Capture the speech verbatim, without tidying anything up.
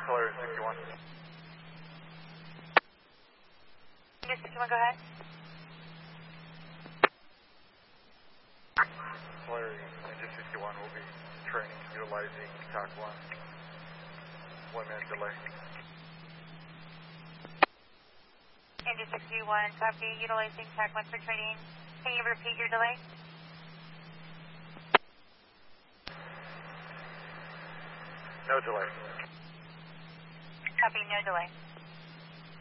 Polaris sixty-one. India sixty-one, go ahead. Polaris India sixty-one will be training utilizing T A C one. One minute delay. India sixty-one, copy, utilizing T A C one for training. Can you repeat your delay? No delay. Copy, no delay.